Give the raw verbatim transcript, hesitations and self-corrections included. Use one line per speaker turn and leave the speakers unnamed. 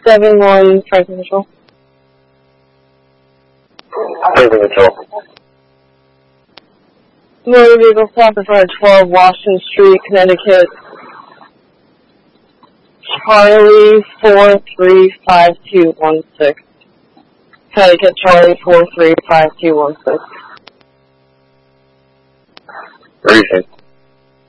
seven one, Franklin Mitchell.
Franklin Mitchell.
Motor vehicle stop in front of twelve Washington Street, Connecticut. Charlie four three five two one six. Connecticut Charlie four three five two one six.
Reason.